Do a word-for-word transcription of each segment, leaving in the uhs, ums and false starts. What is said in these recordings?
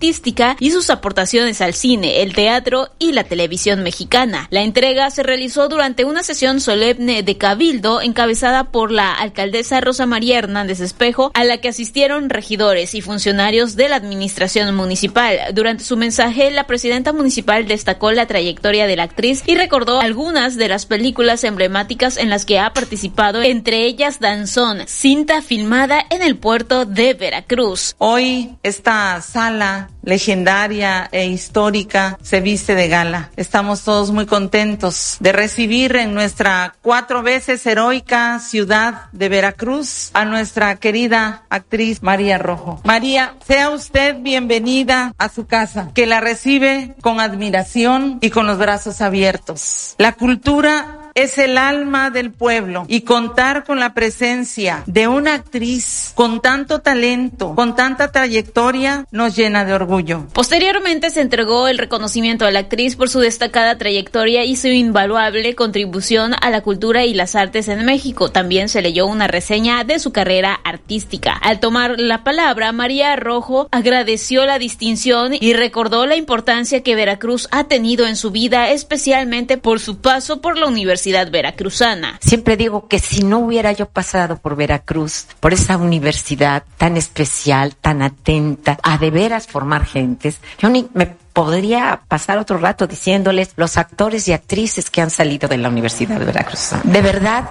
artística y sus aportaciones al cine, el teatro y la televisión mexicana. La entrega se realizó durante una sesión solemne de cabildo encabezada por la alcaldesa Rosa María Hernández Espejo, a la que asistieron regidores y funcionarios de la administración municipal. Durante su mensaje, la presidenta municipal destacó la trayectoria de la actriz y recordó algunas de las películas emblemáticas en las que ha participado, entre ellas Danzón, cinta filmada en el puerto de Veracruz. Hoy esta sala legendaria e histórica se viste de gala. Estamos todos muy contentos de recibir en nuestra cuatro veces heroica ciudad de Veracruz a nuestra querida actriz María Rojo. María, sea usted bienvenida a su casa, que la recibe con admiración y con los brazos abiertos. La cultura es el alma del pueblo y contar con la presencia de una actriz con tanto talento, con tanta trayectoria, nos llena de orgullo. Posteriormente se entregó el reconocimiento a la actriz por su destacada trayectoria y su invaluable contribución a la cultura y las artes en México. También se leyó una reseña de su carrera artística. Al tomar la palabra, María Rojo agradeció la distinción y recordó la importancia que Veracruz ha tenido en su vida, especialmente por su paso por la Universidad Veracruzana. Siempre digo que si no hubiera yo pasado por Veracruz, por esa universidad tan especial, tan atenta, a de veras formar gentes, yo ni me podría pasar otro rato diciéndoles los actores y actrices que han salido de la Universidad Veracruzana. De verdad,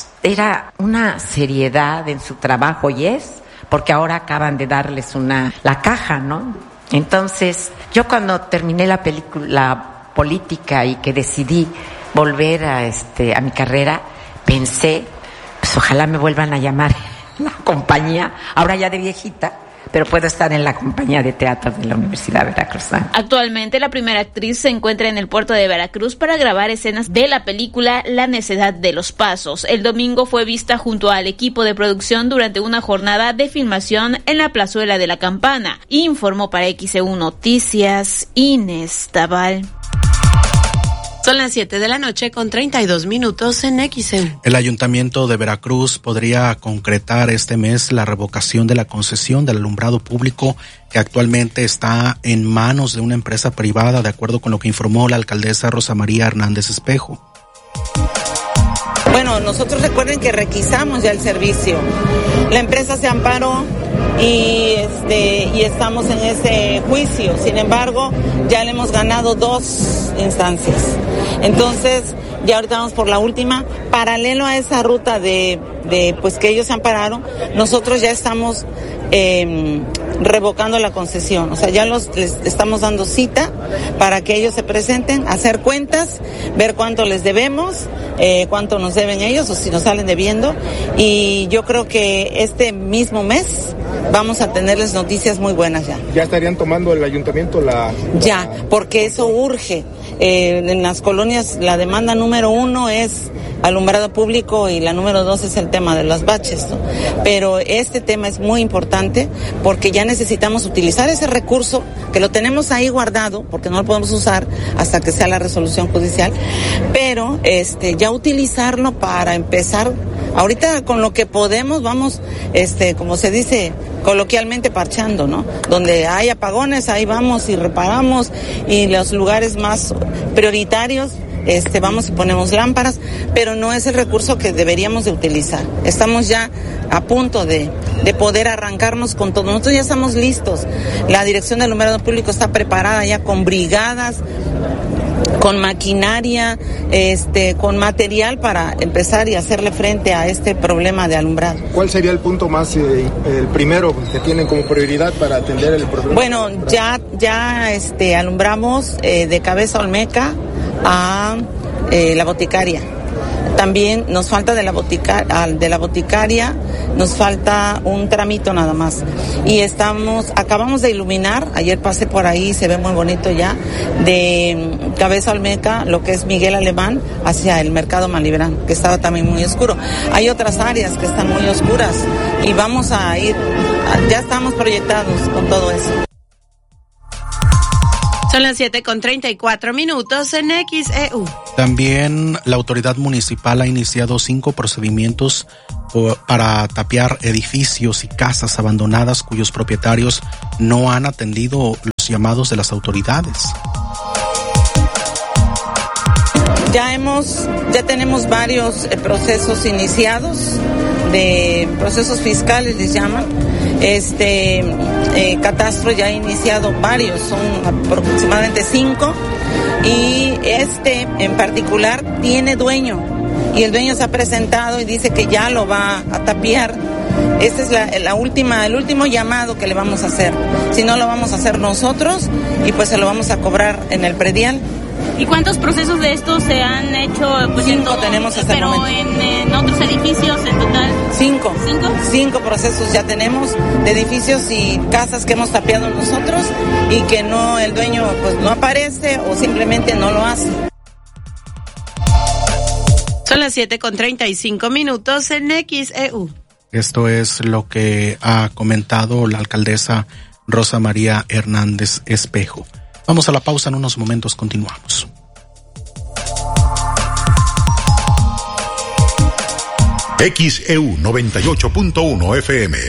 era una seriedad en su trabajo y es, porque ahora acaban de darles una, la caja, ¿no? Entonces, yo cuando terminé la película, la política y que decidí volver a este a mi carrera, pensé, pues ojalá me vuelvan a llamar la compañía, ahora ya de viejita, pero puedo estar en la compañía de teatro de la Universidad Veracruzana. Actualmente la primera actriz se encuentra en el puerto de Veracruz para grabar escenas de la película La Necedad de los Pasos. El domingo fue vista junto al equipo de producción durante una jornada de filmación en la plazuela de la Campana. Informó para X E U Noticias Inés Tabal. Son las siete de la noche con treinta y dos minutos en X E U. El Ayuntamiento de Veracruz podría concretar este mes la revocación de la concesión del alumbrado público que actualmente está en manos de una empresa privada, de acuerdo con lo que informó la alcaldesa Rosa María Hernández Espejo. Bueno, nosotros recuerden que requisamos ya el servicio. La empresa se amparó y este y estamos en ese juicio. Sin embargo, ya le hemos ganado dos instancias. Entonces, ya ahorita vamos por la última. Paralelo a esa ruta de, de pues que ellos se ampararon, nosotros ya estamos eh, revocando la concesión. O sea, ya los, les estamos dando cita para que ellos se presenten, hacer cuentas, ver cuánto les debemos, eh, cuánto nos deben ellos o si nos salen debiendo. Y yo creo que este mismo mes vamos a tenerles noticias muy buenas ya. ¿Ya estarían tomando el ayuntamiento la...? Ya, porque eso urge. Eh, en las colonias la demanda número uno es alumbrado público y la número dos es el tema de los baches, ¿no? Pero este tema es muy importante porque ya necesitamos utilizar ese recurso que lo tenemos ahí guardado porque no lo podemos usar hasta que sea la resolución judicial, pero este ya utilizarlo para empezar. Ahorita con lo que podemos vamos, este, como se dice coloquialmente, parchando, ¿no? Donde hay apagones, ahí vamos y reparamos, y los lugares más prioritarios, este, vamos y ponemos lámparas, pero no es el recurso que deberíamos de utilizar. Estamos ya a punto de, de poder arrancarnos con todo. Nosotros ya estamos listos. La Dirección de Alumbrado Público está preparada ya con brigadas, con maquinaria, este, con material para empezar y hacerle frente a este problema de alumbrado. ¿Cuál sería el punto más, eh, el primero que tienen como prioridad para atender el problema? Bueno, ya, ya, este, alumbramos eh, de Cabeza Olmeca a eh, la boticaria. También nos falta de la botica, de la boticaria, nos falta un tramito nada más. Y estamos, acabamos de iluminar, ayer pasé por ahí, se ve muy bonito ya, de Cabeza Olmeca, lo que es Miguel Alemán, hacia el Mercado Malibrán, que estaba también muy oscuro. Hay otras áreas que están muy oscuras y vamos a ir, ya estamos proyectados con todo eso. Son las siete con treinta y cuatro minutos en X E U. También la autoridad municipal ha iniciado cinco procedimientos para tapiar edificios y casas abandonadas cuyos propietarios no han atendido los los llamados de las autoridades. Ya hemos, ya tenemos varios eh, procesos iniciados, de procesos fiscales les llaman. Este eh, Catastro ya ha iniciado varios, son aproximadamente cinco, y este en particular tiene dueño, y el dueño se ha presentado y dice que ya lo va a tapiar. Este es la, la última, el último llamado que le vamos a hacer. Si no, lo vamos a hacer nosotros y pues se lo vamos a cobrar en el predial. ¿Y cuántos procesos de estos se han hecho? Pues, Cinco en todo, tenemos hasta pero el momento. en, en otros edificios en total. Cinco. ¿Cinco? Cinco procesos ya tenemos de edificios y casas que hemos tapiado nosotros y que no, el dueño pues no aparece o simplemente no lo hace. Son las siete con treinta y cinco minutos en X E U. Esto es lo que ha comentado la alcaldesa Rosa María Hernández Espejo. Vamos a la pausa, en unos momentos continuamos. X E U noventa y ocho punto uno F M.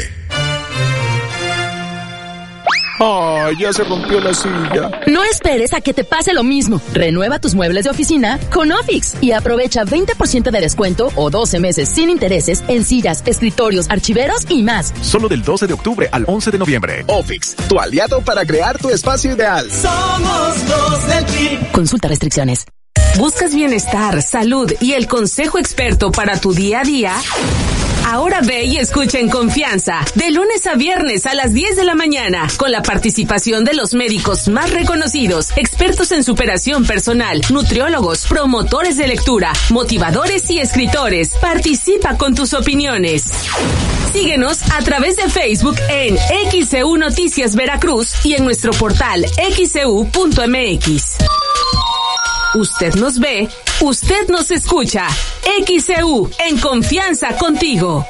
¡Ay, ya se rompió la silla! No esperes a que te pase lo mismo. Renueva tus muebles de oficina con Ofix y aprovecha veinte por ciento de descuento o doce meses sin intereses en sillas, escritorios, archiveros y más. Solo del doce de octubre al once de noviembre. Ofix, tu aliado para crear tu espacio ideal. Somos los del P R I. Consulta restricciones. ¿Buscas bienestar, salud y el consejo experto para tu día a día? Ahora ve y escucha en confianza, de lunes a viernes a las diez de la mañana, con la participación de los médicos más reconocidos, expertos en superación personal, nutriólogos, promotores de lectura, motivadores y escritores. Participa con tus opiniones. Síguenos a través de Facebook en X E U Noticias Veracruz y en nuestro portal x e u punto m x. Usted nos ve, usted nos escucha. X E U, en confianza contigo.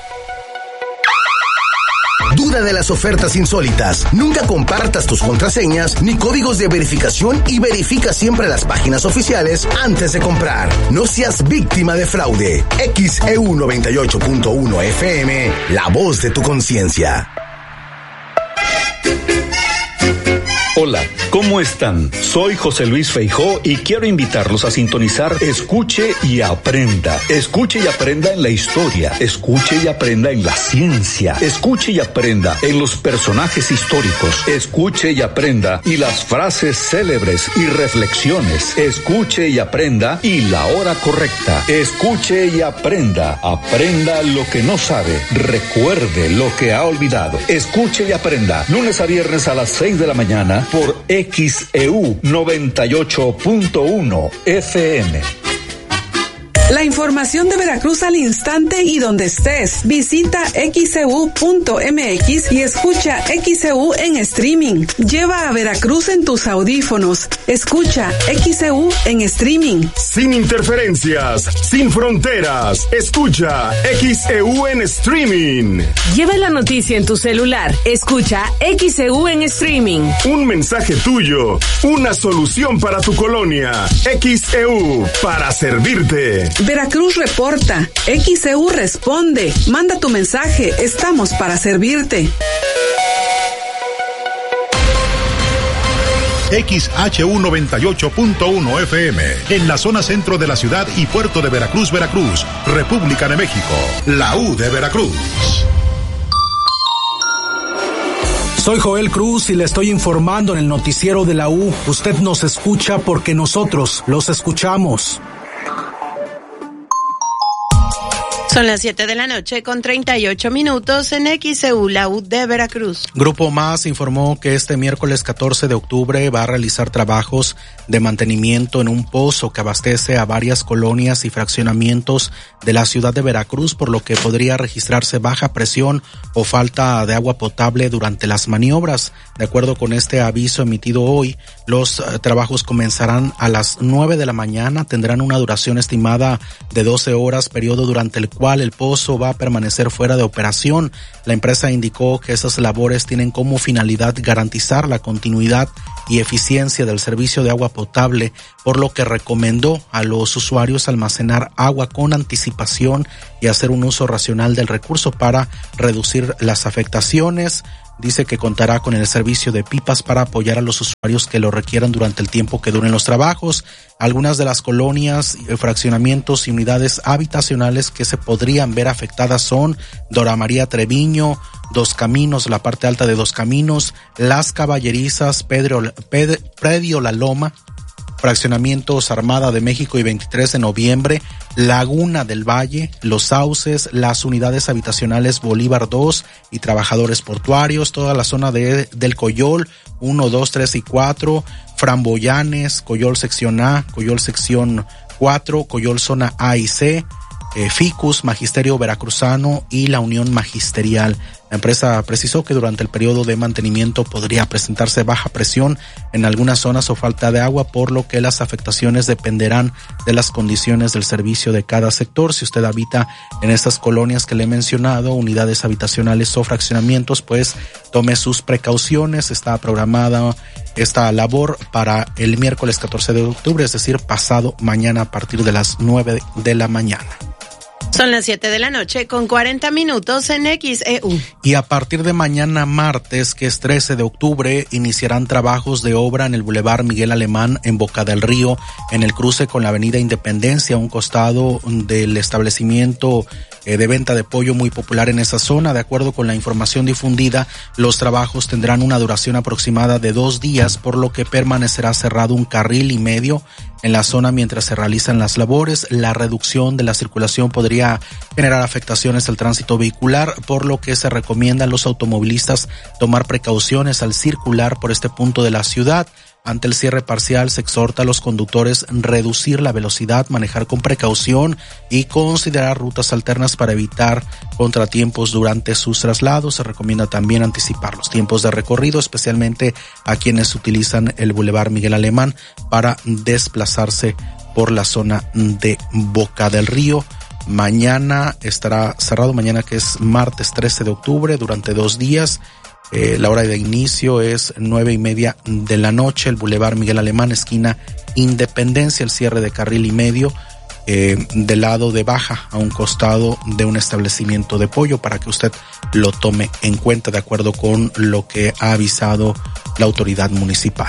Duda de las ofertas insólitas. Nunca compartas tus contraseñas ni códigos de verificación y verifica siempre las páginas oficiales antes de comprar. No seas víctima de fraude. X E U noventa y ocho punto uno F M, la voz de tu conciencia. Hola, ¿cómo están? Soy José Luis Feijó y quiero invitarlos a sintonizar Escuche y Aprenda. Escuche y aprenda en la historia. Escuche y aprenda en la ciencia. Escuche y aprenda en los personajes históricos. Escuche y aprenda y las frases célebres y reflexiones. Escuche y aprenda y la hora correcta. Escuche y aprenda. Aprenda lo que no sabe. Recuerde lo que ha olvidado. Escuche y aprenda. Lunes a viernes a las seis de la mañana por X E U noventa y ocho punto uno F M. La información de Veracruz al instante y donde estés. Visita x e u punto m x y escucha X E U en streaming. Lleva a Veracruz en tus audífonos. Escucha X E U en streaming. Sin interferencias, sin fronteras. Escucha X E U en streaming. Lleva la noticia en tu celular. Escucha X E U en streaming. Un mensaje tuyo. Una solución para tu colonia. X E U, para servirte. Veracruz reporta, X E U responde, manda tu mensaje, estamos para servirte. X H U noventa y ocho punto uno F M, en la zona centro de la ciudad y puerto de Veracruz, Veracruz, República de México, la U de Veracruz. Soy Joel Cruz y le estoy informando en el noticiero de la U. Usted nos escucha porque nosotros los escuchamos. Son las siete de la noche con treinta y ocho minutos en X E U, la U de Veracruz. Grupo Más informó que este miércoles catorce de octubre va a realizar trabajos de mantenimiento en un pozo que abastece a varias colonias y fraccionamientos de la ciudad de Veracruz, por lo que podría registrarse baja presión o falta de agua potable durante las maniobras. De acuerdo con este aviso emitido hoy, los uh, trabajos comenzarán a las nueve de la mañana, tendrán una duración estimada de doce horas, periodo durante el cual el pozo va a permanecer fuera de operación. La empresa indicó que esas labores tienen como finalidad garantizar la continuidad y eficiencia del servicio de agua potable, por lo que recomendó a los usuarios almacenar agua con anticipación y hacer un uso racional del recurso para reducir las afectaciones. dice que contará con el servicio de pipas para apoyar a los usuarios que lo requieran durante el tiempo que duren los trabajos. Algunas de las colonias, fraccionamientos y unidades habitacionales que se podrían ver afectadas son Dora María Treviño, Dos Caminos, la parte alta de Dos Caminos, Las Caballerizas, Pedro, Pedro, Predio La Loma, fraccionamientos Armada de México y veintitrés de noviembre, Laguna del Valle, Los Sauces, las unidades habitacionales Bolívar dos y Trabajadores Portuarios, toda la zona de del Coyol uno, dos, tres y cuatro, Framboyanes, Coyol sección A, Coyol sección cuatro, Coyol zona A y C, eh, Ficus, Magisterio Veracruzano y la Unión Magisterial. La empresa precisó que durante el periodo de mantenimiento podría presentarse baja presión en algunas zonas o falta de agua, por lo que las afectaciones dependerán de las condiciones del servicio de cada sector. Si usted habita en estas colonias que le he mencionado, unidades habitacionales o fraccionamientos, pues tome sus precauciones. Está programada esta labor para el miércoles catorce de octubre, es decir, pasado mañana a partir de las nueve de la mañana. Son las siete de la noche con cuarenta minutos en X E U. Y a partir de mañana martes, que es trece de octubre, iniciarán trabajos de obra en el Boulevard Miguel Alemán en Boca del Río, en el cruce con la Avenida Independencia, a un costado del establecimiento eh, de venta de pollo muy popular en esa zona. De acuerdo con la información difundida, los trabajos tendrán una duración aproximada de dos días, por lo que permanecerá cerrado un carril y medio en la zona mientras se realizan las labores. La reducción de la circulación podría generar afectaciones al tránsito vehicular, por lo que se recomienda a los automovilistas tomar precauciones al circular por este punto de la ciudad. Ante el cierre parcial, se exhorta a los conductores reducir la velocidad, manejar con precaución y considerar rutas alternas para evitar contratiempos durante sus traslados. Se recomienda también anticipar los tiempos de recorrido, especialmente a quienes utilizan el Boulevard Miguel Alemán para desplazarse por la zona de Boca del Río. Mañana estará cerrado, mañana que es martes trece de octubre, durante dos días. Eh, la hora de inicio es nueve y media de la noche, el Boulevard Miguel Alemán, esquina Independencia, el cierre de carril y medio eh, del lado de baja, a un costado de un establecimiento de pollo, para que usted lo tome en cuenta de acuerdo con lo que ha avisado la autoridad municipal.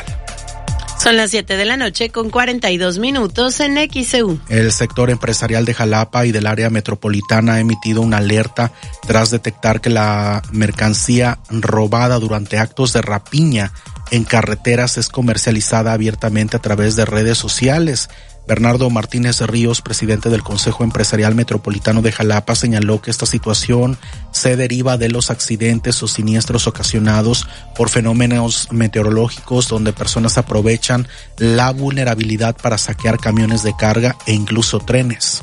Son las siete de la noche con cuarenta y dos minutos en X E U. El sector empresarial de Jalapa y del área metropolitana ha emitido una alerta tras detectar que la mercancía robada durante actos de rapiña en carreteras es comercializada abiertamente a través de redes sociales. Bernardo Martínez Ríos, presidente del Consejo Empresarial Metropolitano de Jalapa, señaló que esta situación se deriva de los accidentes o siniestros ocasionados por fenómenos meteorológicos, donde personas aprovechan la vulnerabilidad para saquear camiones de carga e incluso trenes.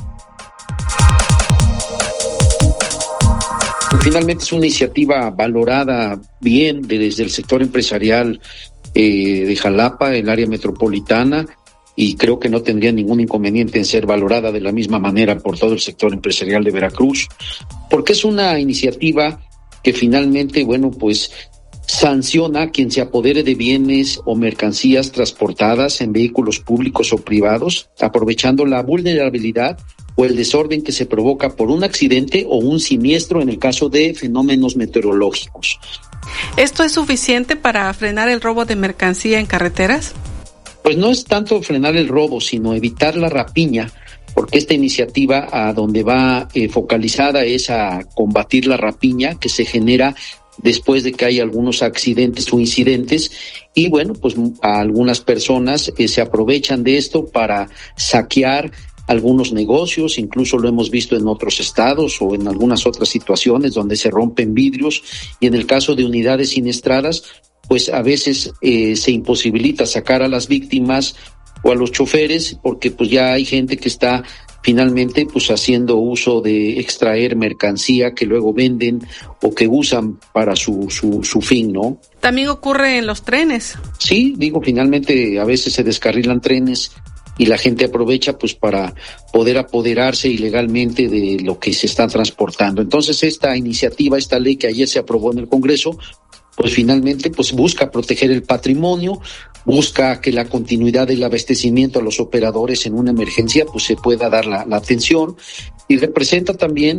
Finalmente es una iniciativa valorada bien desde el sector empresarial eh, de Jalapa, el área metropolitana, y creo que no tendría ningún inconveniente en ser valorada de la misma manera por todo el sector empresarial de Veracruz, porque es una iniciativa que finalmente, bueno, pues sanciona a quien se apodere de bienes o mercancías transportadas en vehículos públicos o privados, aprovechando la vulnerabilidad o el desorden que se provoca por un accidente o un siniestro en el caso de fenómenos meteorológicos. ¿Esto es suficiente para frenar el robo de mercancía en carreteras? Pues no es tanto frenar el robo, sino evitar la rapiña, porque esta iniciativa a donde va eh, focalizada es a combatir la rapiña que se genera después de que hay algunos accidentes o incidentes, y bueno, pues a algunas personas eh, se aprovechan de esto para saquear algunos negocios, incluso lo hemos visto en otros estados o en algunas otras situaciones donde se rompen vidrios, y en el caso de unidades siniestradas, pues a veces eh, se imposibilita sacar a las víctimas o a los choferes, porque pues ya hay gente que está finalmente pues haciendo uso de extraer mercancía que luego venden o que usan para su, su, su fin, ¿no? También ocurre en los trenes. Sí, digo, finalmente a veces se descarrilan trenes y la gente aprovecha pues para poder apoderarse ilegalmente de lo que se está transportando. Entonces esta iniciativa, esta ley que ayer se aprobó en el Congreso, pues finalmente pues busca proteger el patrimonio, busca que la continuidad del abastecimiento a los operadores en una emergencia pues se pueda dar la, la atención, y representa también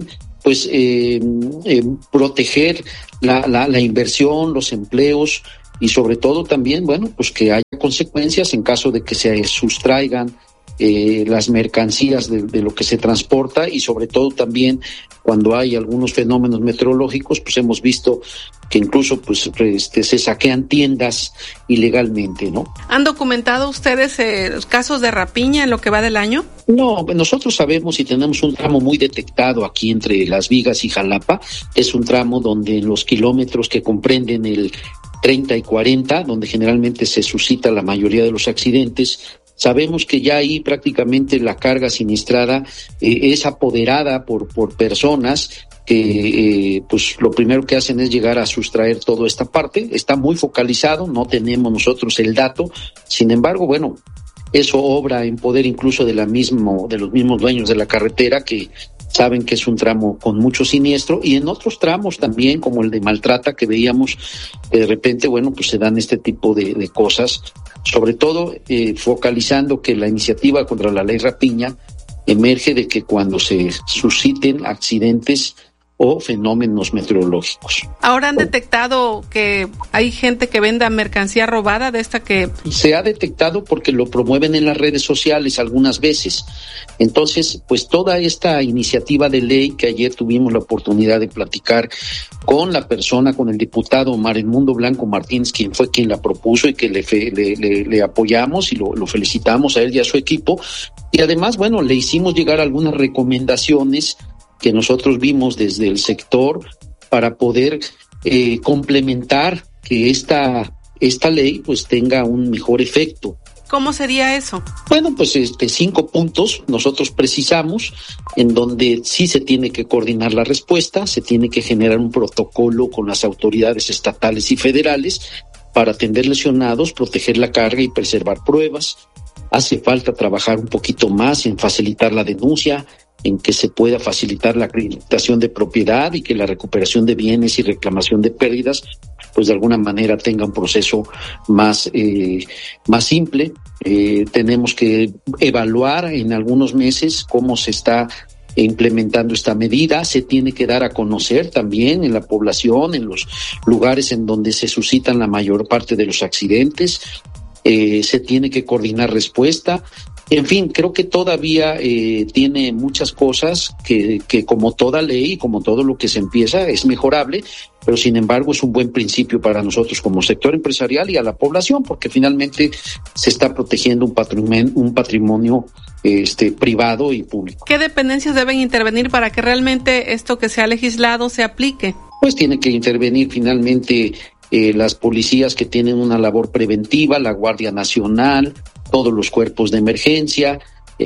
pues eh, eh, proteger la, la, la inversión, los empleos y sobre todo también, bueno, pues que haya consecuencias en caso de que se sustraigan eh, las mercancías de, de lo que se transporta y sobre todo también cuando hay algunos fenómenos meteorológicos, pues hemos visto que incluso pues este, se saquean tiendas ilegalmente, ¿no? ¿Han documentado ustedes eh, los casos de rapiña en lo que va del año? No, nosotros sabemos y tenemos un tramo muy detectado aquí entre Las Vigas y Jalapa. Es un tramo donde en los kilómetros que comprenden el treinta y cuarenta, donde generalmente se suscita la mayoría de los accidentes, sabemos que ya ahí prácticamente la carga siniestrada eh, es apoderada por, por personas que eh, pues lo primero que hacen es llegar a sustraer toda esta parte. Está muy focalizado, no tenemos nosotros el dato, sin embargo, bueno, eso obra en poder incluso de la mismo, de los mismos dueños de la carretera que saben que es un tramo con mucho siniestro, y en otros tramos también, como el de Maltrata, que veíamos que de repente, bueno, pues se dan este tipo de, de cosas, sobre todo eh, focalizando que la iniciativa contra la ley rapiña emerge de que cuando se susciten accidentes o fenómenos meteorológicos. ¿Ahora han detectado que hay gente que venda mercancía robada de esta que...? Se ha detectado porque lo promueven en las redes sociales algunas veces. Entonces, pues toda esta iniciativa de ley que ayer tuvimos la oportunidad de platicar con la persona, con el diputado Omar Edmundo Blanco Martínez, quien fue quien la propuso y que le, fe, le, le, le apoyamos y lo, lo felicitamos a él y a su equipo. Y además, bueno, le hicimos llegar algunas recomendaciones que nosotros vimos desde el sector para poder eh, complementar que esta, esta ley pues tenga un mejor efecto. ¿Cómo sería eso? Bueno, pues este cinco puntos nosotros precisamos en donde sí se tiene que coordinar la respuesta, se tiene que generar un protocolo con las autoridades estatales y federales para atender lesionados, proteger la carga y preservar pruebas. Hace falta trabajar un poquito más en facilitar la denuncia, en que se pueda facilitar la acreditación de propiedad y que la recuperación de bienes y reclamación de pérdidas, pues de alguna manera tenga un proceso más, eh, más simple. Eh, tenemos que evaluar en algunos meses cómo se está implementando esta medida. Se tiene que dar a conocer también en la población, en los lugares en donde se suscitan la mayor parte de los accidentes. Eh, se tiene que coordinar respuesta. En fin, creo que todavía eh, tiene muchas cosas que, que como toda ley y como todo lo que se empieza es mejorable, pero sin embargo es un buen principio para nosotros como sector empresarial y a la población, porque finalmente se está protegiendo un patrimonio, un patrimonio este, privado y público. ¿Qué dependencias deben intervenir para que realmente esto que se ha legislado se aplique? Pues tiene que intervenir finalmente eh, las policías que tienen una labor preventiva, la Guardia Nacional, todos los cuerpos de emergencia,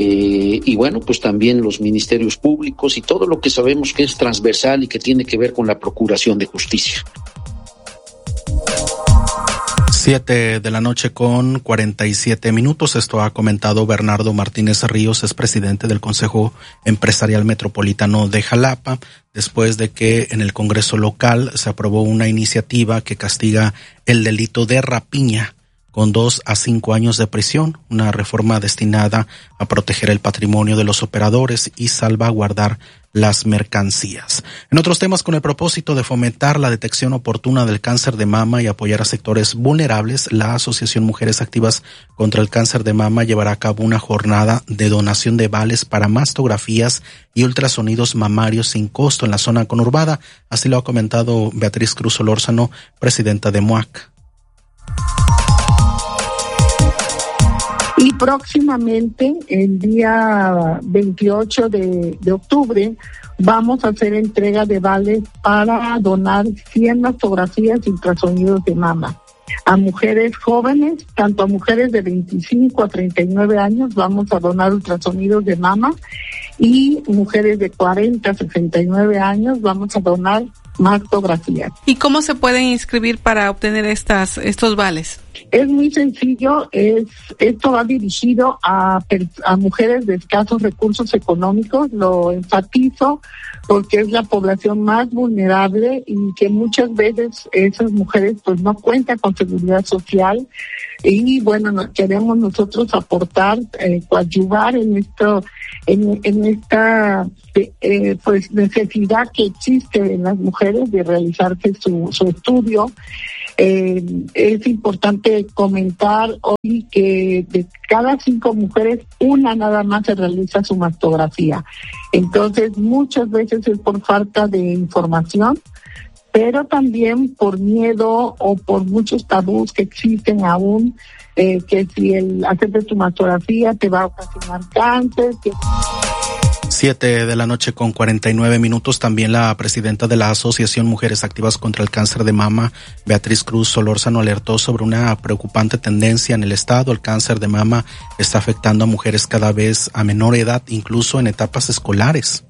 eh, y bueno, pues también los ministerios públicos y todo lo que sabemos que es transversal y que tiene que ver con la procuración de justicia. Siete de la noche con cuarenta y siete minutos. Esto ha comentado Bernardo Martínez Ríos, es presidente del Consejo Empresarial Metropolitano de Jalapa, después de que en el Congreso local se aprobó una iniciativa que castiga el delito de rapiña con dos a cinco años de prisión, una reforma destinada a proteger el patrimonio de los operadores y salvaguardar las mercancías. En otros temas, con el propósito de fomentar la detección oportuna del cáncer de mama y apoyar a sectores vulnerables, la Asociación Mujeres Activas contra el Cáncer de Mama llevará a cabo una jornada de donación de vales para mastografías y ultrasonidos mamarios sin costo en la zona conurbada. Así lo ha comentado Beatriz Cruz Solórzano, presidenta de M U A C. Y próximamente, el día veintiocho de, de octubre, vamos a hacer entrega de vales para donar cien mastografías y ultrasonidos de mama. A mujeres jóvenes, tanto a mujeres de veinticinco a treinta y nueve años, vamos a donar ultrasonidos de mama, y mujeres de cuarenta a sesenta y nueve años, vamos a donar mastografías. ¿Y cómo se pueden inscribir para obtener estas estos vales? Es muy sencillo, es esto va dirigido a, a mujeres de escasos recursos económicos, lo enfatizo porque es la población más vulnerable y que muchas veces esas mujeres pues no cuentan con seguridad social y bueno, nos queremos nosotros aportar, eh, coadyuvar en esto, en, en esta eh, pues necesidad que existe en las mujeres de realizarse su, su estudio. Eh, es importante comentar hoy que de cada cinco mujeres, una nada más se realiza su mastografía. Entonces, muchas veces es por falta de información, pero también por miedo o por muchos tabús que existen aún, eh, que si el hacerte tu mastografía te va a ocasionar cáncer, que... Siete de la noche con cuarenta y nueve minutos. También la presidenta de la Asociación Mujeres Activas contra el Cáncer de Mama, Beatriz Cruz Solórzano, alertó sobre una preocupante tendencia en el estado. El cáncer de mama está afectando a mujeres cada vez a menor edad, incluso en etapas escolares.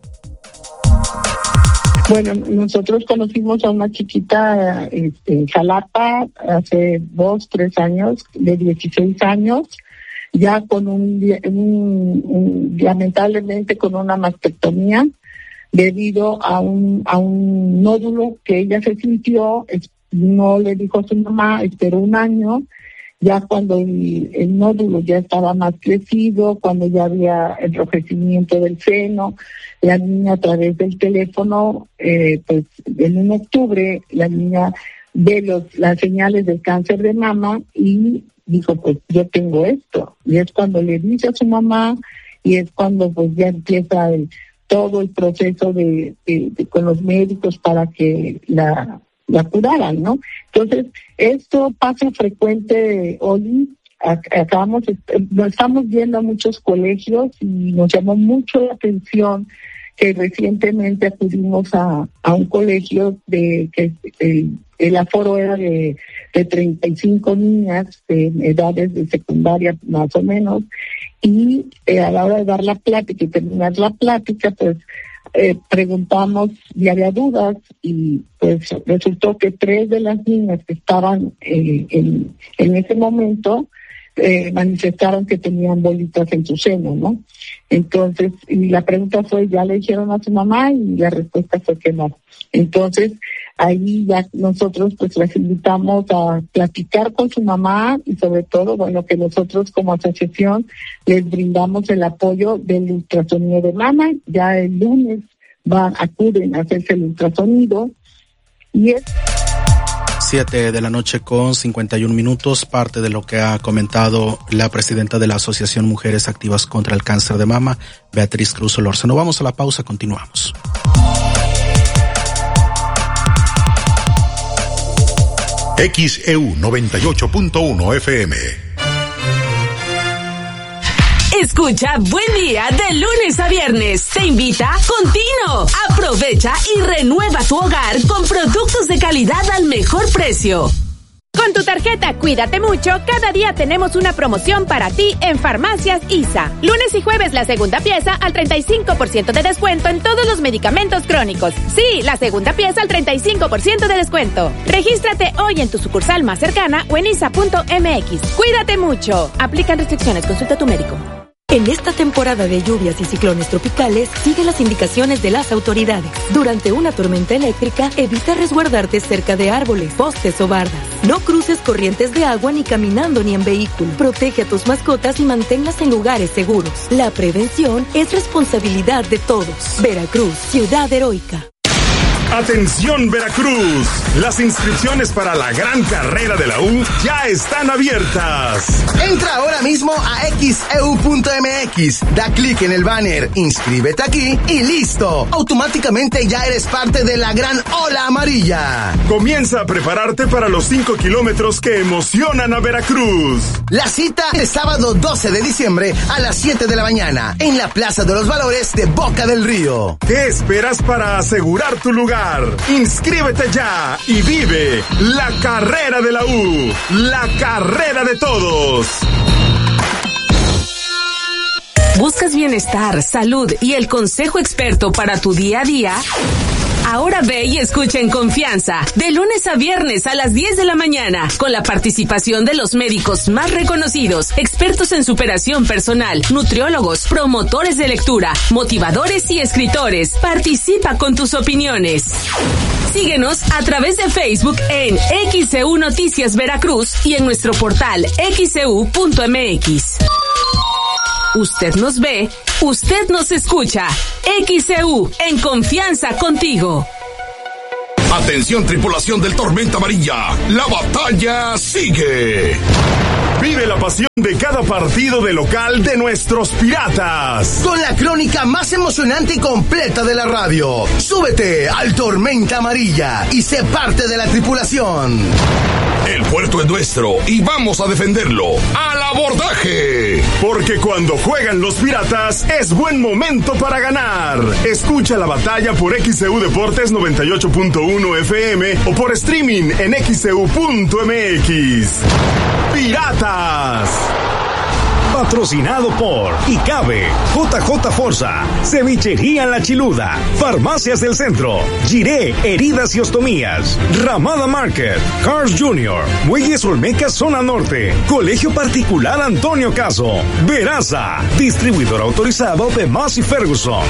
Bueno, nosotros conocimos a una chiquita este, en Jalapa hace dos, tres años, de dieciséis años, ya con un, un, un lamentablemente con una mastectomía debido a un a un nódulo que ella se sintió, no le dijo a su mamá, esperó un año, ya cuando el, el nódulo ya estaba más crecido, cuando ya había enrojecimiento del seno, la niña a través del teléfono, eh, pues en un octubre la niña ve los, las señales del cáncer de mama y dijo, pues yo tengo esto. Y es cuando le dice a su mamá y es cuando pues ya empieza el, todo el proceso de, de, de con los médicos para que la, la curaran, ¿no? Entonces, esto pasa frecuente, Oli. Acabamos, nos estamos viendo a muchos colegios y nos llamó mucho la atención que recientemente acudimos a, a un colegio de que el, el aforo era de, de treinta y cinco niñas de edades de secundaria más o menos, y eh, a la hora de dar la plática y terminar la plática, pues eh, preguntamos y había dudas y pues resultó que tres de las niñas que estaban eh, en, en ese momento Eh, manifestaron que tenían bolitas en su seno, ¿no? Entonces, y la pregunta fue, ¿ya le dijeron a su mamá? Y la respuesta fue que no. Entonces, ahí ya nosotros pues las invitamos a platicar con su mamá y sobre todo, bueno, que nosotros como asociación les brindamos el apoyo del ultrasonido de mama. Ya el lunes van, acuden a hacerse el ultrasonido y es... Siete de la noche con cincuenta y un minutos, parte de lo que ha comentado la presidenta de la Asociación Mujeres Activas contra el Cáncer de Mama, Beatriz Cruz Solórzano. Vamos a la pausa, continuamos. X E U noventa y ocho punto uno F M. Escucha Buen Día de lunes a viernes. Te invita Contino. Aprovecha y renueva tu hogar con productos de calidad al mejor precio. Con tu tarjeta Cuídate Mucho, cada día tenemos una promoción para ti en Farmacias I S A. Lunes y jueves la segunda pieza al treinta y cinco por ciento de descuento en todos los medicamentos crónicos. Sí, la segunda pieza al treinta y cinco por ciento de descuento. Regístrate hoy en tu sucursal más cercana o en isa punto m x. Cuídate mucho. Aplican restricciones, consulta a tu médico. En esta temporada de lluvias y ciclones tropicales, sigue las indicaciones de las autoridades. Durante una tormenta eléctrica, evita resguardarte cerca de árboles, postes o bardas. No cruces corrientes de agua ni caminando ni en vehículo. Protege a tus mascotas y manténlas en lugares seguros. La prevención es responsabilidad de todos. Veracruz, ciudad heroica. Atención Veracruz, las inscripciones para la gran carrera de la U ya están abiertas. Entra ahora mismo a x e u punto m x, da clic en el banner, inscríbete aquí y listo. Automáticamente ya eres parte de la gran ola amarilla. Comienza a prepararte para los cinco kilómetros que emocionan a Veracruz. La cita el sábado doce de diciembre a las siete de la mañana en la Plaza de los Valores de Boca del Río. ¿Qué esperas para asegurar tu lugar? Inscríbete ya y vive la carrera de la U, la carrera de todos. ¿Buscas bienestar, salud y el consejo experto para tu día a día? Ahora ve y escucha en confianza, de lunes a viernes a las diez de la mañana, con la participación de los médicos más reconocidos, expertos en superación personal, nutriólogos, promotores de lectura, motivadores y escritores. Participa con tus opiniones. Síguenos a través de Facebook en X C U Noticias Veracruz y en nuestro portal x c u punto m x. Usted nos ve, usted nos escucha. X C U, en confianza contigo. Atención, tripulación del Tormenta Amarilla, la batalla sigue. Vive la pasión de cada partido de local de nuestros Piratas. Con la crónica más emocionante y completa de la radio. Súbete al Tormenta Amarilla y sé parte de la tripulación. El puerto es nuestro y vamos a defenderlo. ¡Al abordaje! Porque cuando juegan los Piratas es buen momento para ganar. Escucha la batalla por X C U Deportes noventa y ocho punto uno F M o por streaming en x c u punto m x. ¡Piratas! Patrocinado por ICABE, J J Forza, Cevichería La Chiluda, Farmacias del Centro, Giré Heridas y Ostomías, Ramada Market, Cars Junior, Muelles Olmeca Zona Norte, Colegio Particular Antonio Caso, Veraza, distribuidor autorizado de Massey Ferguson.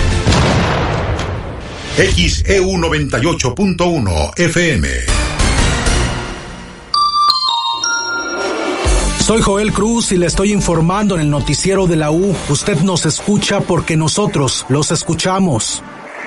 X E U noventa y ocho punto uno F M. Soy Joel Cruz y le estoy informando en el noticiero de la U. Usted nos escucha porque nosotros los escuchamos.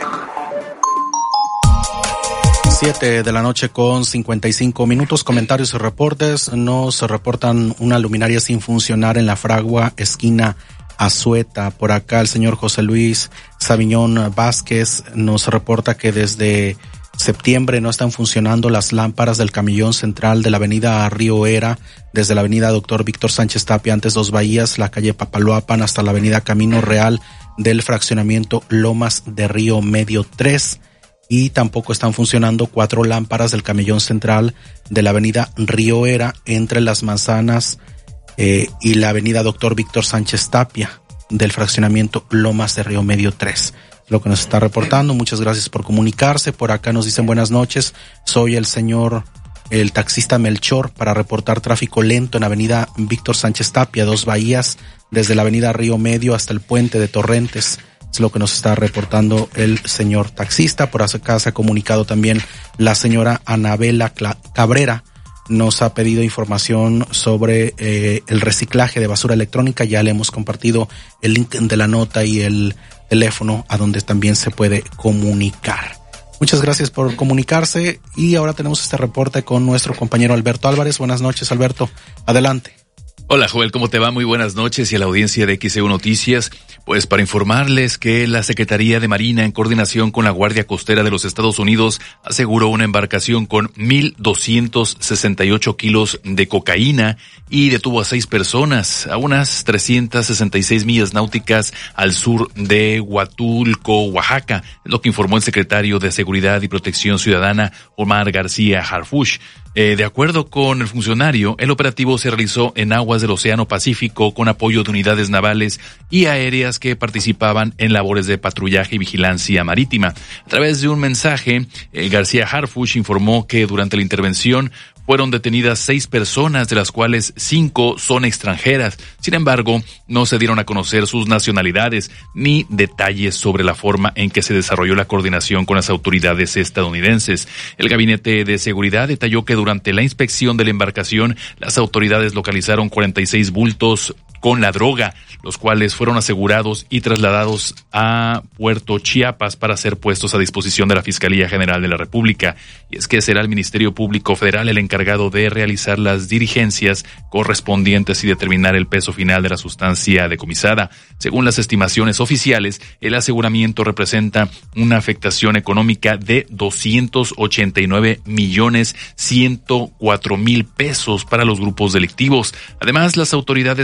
Siete de la noche con cincuenta y cinco minutos. Comentarios y reportes. Nos reportan una luminaria sin funcionar en la Fragua, esquina Azueta. Por acá el señor José Luis Sabiñón Vázquez nos reporta que desde septiembre no están funcionando las lámparas del camellón central de la avenida Río Era, desde la avenida Doctor Víctor Sánchez Tapia, antes Dos Bahías, la calle Papaloapan, hasta la avenida Camino Real del fraccionamiento Lomas de Río Medio tres. Y tampoco están funcionando cuatro lámparas del camellón central de la avenida Río Era, entre las manzanas eh, y la avenida Doctor Víctor Sánchez Tapia del fraccionamiento Lomas de Río Medio tres. Lo que nos está reportando. Muchas gracias por comunicarse. Por acá nos dicen buenas noches. Soy el señor, el taxista Melchor, para reportar tráfico lento en avenida Víctor Sánchez Tapia, Dos Bahías, desde la avenida Río Medio hasta el puente de Torrentes. Es lo que nos está reportando el señor taxista. Por acá se ha comunicado también la señora Anabela Cabrera. Nos ha pedido información sobre eh, el reciclaje de basura electrónica. Ya le hemos compartido el link de la nota y el teléfono a donde también se puede comunicar. Muchas gracias por comunicarse y ahora tenemos este reporte con nuestro compañero Alberto Álvarez. Buenas noches, Alberto. Adelante. Hola Joel, ¿cómo te va? Muy buenas noches y a la audiencia de X E U Noticias. Pues para informarles que la Secretaría de Marina, en coordinación con la Guardia Costera de los Estados Unidos, aseguró una embarcación con mil doscientos sesenta y ocho kilos de cocaína y detuvo a seis personas a unas trescientas sesenta y seis millas náuticas al sur de Huatulco, Oaxaca, lo que informó el secretario de Seguridad y Protección Ciudadana, Omar García Harfuch. Eh, de acuerdo con el funcionario, el operativo se realizó en aguas del Océano Pacífico con apoyo de unidades navales y aéreas que participaban en labores de patrullaje y vigilancia marítima. A través de un mensaje, eh, García Harfuch informó que durante la intervención fueron detenidas seis personas, de las cuales cinco son extranjeras. Sin embargo, no se dieron a conocer sus nacionalidades ni detalles sobre la forma en que se desarrolló la coordinación con las autoridades estadounidenses. El Gabinete de Seguridad detalló que durante la inspección de la embarcación, las autoridades localizaron cuarenta y seis bultos con la droga, los cuales fueron asegurados y trasladados a Puerto Chiapas para ser puestos a disposición de la Fiscalía General de la República. Y es que será el Ministerio Público Federal el encargado de realizar las diligencias correspondientes y determinar el peso final de la sustancia decomisada. Según las estimaciones oficiales, el aseguramiento representa una afectación económica de doscientos ochenta y nueve millones ciento cuatro mil pesos para los grupos delictivos. Además, las autoridades calcularon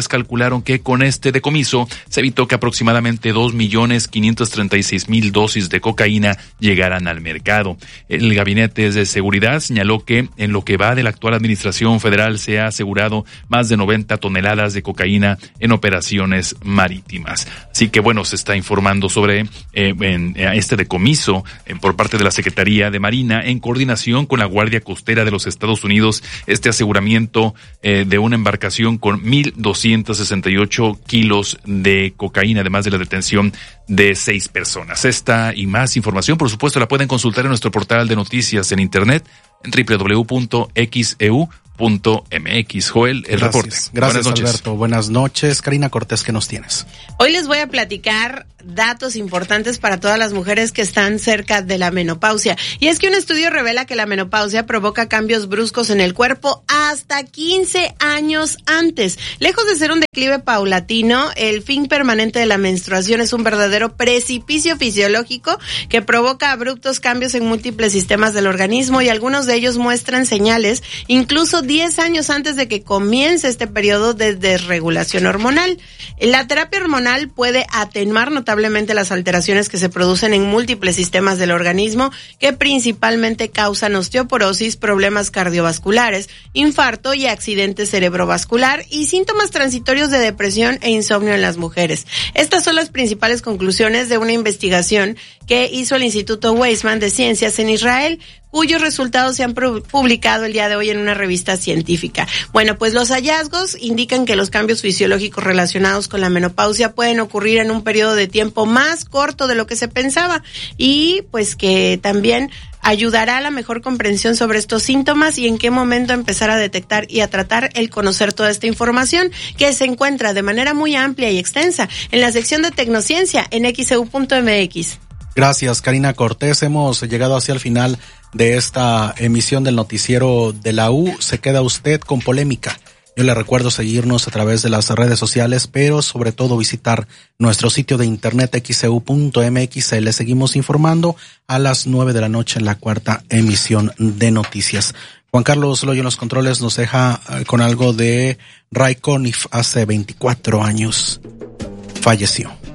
señalaron que con este decomiso se evitó que aproximadamente dos millones quinientos treinta y seis mil dosis de cocaína llegaran al mercado. El Gabinete de Seguridad señaló que en lo que va de la actual administración federal se ha asegurado más de noventa toneladas de cocaína en operaciones marítimas. Así que bueno, se está informando sobre eh, en, eh, este decomiso eh, por parte de la Secretaría de Marina en coordinación con la Guardia Costera de los Estados Unidos, este aseguramiento eh, de una embarcación con mil doscientos sesenta y ocho kilos de cocaína, además de la detención de seis personas. Esta y más información, por supuesto, la pueden consultar en nuestro portal de noticias en internet en doble u doble u doble u punto x e u punto m x. Joel, el Gracias. reporte. Gracias, Buenas noches. Alberto. Buenas noches. Karina Cortés, ¿qué nos tienes? Hoy les voy a platicar datos importantes para todas las mujeres que están cerca de la menopausia. Y es que un estudio revela que la menopausia provoca cambios bruscos en el cuerpo hasta quince años antes. Lejos de ser un declive paulatino, el fin permanente de la menstruación es un verdadero precipicio fisiológico que provoca abruptos cambios en múltiples sistemas del organismo, y algunos de ellos muestran señales incluso diez años antes de que comience este periodo de desregulación hormonal. La terapia hormonal puede atenuar notablemente las alteraciones que se producen en múltiples sistemas del organismo, que principalmente causan osteoporosis, problemas cardiovasculares, infarto y accidente cerebrovascular, y síntomas transitorios de depresión e insomnio en las mujeres. Estas son las principales conclusiones de una investigación que hizo el Instituto Weizmann de Ciencias en Israel, cuyos resultados se han publicado el día de hoy en una revista científica. Bueno, pues los hallazgos indican que los cambios fisiológicos relacionados con la menopausia pueden ocurrir en un periodo de tiempo más corto de lo que se pensaba, y pues que también ayudará a la mejor comprensión sobre estos síntomas y en qué momento empezar a detectar y a tratar el conocer toda esta información, que se encuentra de manera muy amplia y extensa en la sección de Tecnociencia en x e u punto m x. Gracias, Karina Cortés. Hemos llegado hacia el final de esta emisión del noticiero de la U. Se queda usted con polémica. Yo le recuerdo seguirnos a través de las redes sociales, pero sobre todo visitar nuestro sitio de internet x e u punto m x. Le seguimos informando a las nueve de la noche en la cuarta emisión de noticias. Juan Carlos Loyo en los controles nos deja con algo de Ray Conniff. Hace veinticuatro años falleció.